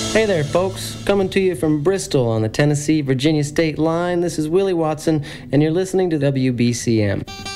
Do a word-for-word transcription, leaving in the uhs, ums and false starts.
Hey there, folks. Coming to you from Bristol on the Tennessee-Virginia state line, this is Willie Watson, and you're listening to W B C M.